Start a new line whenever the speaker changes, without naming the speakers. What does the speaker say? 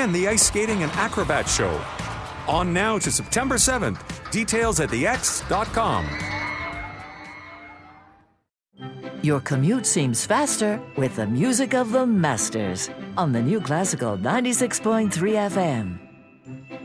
and the Ice Skating and Acrobat Show. On now to September 7th. Details at thex.com.
Your commute seems faster with the music of the masters on the New Classical 96.3 FM.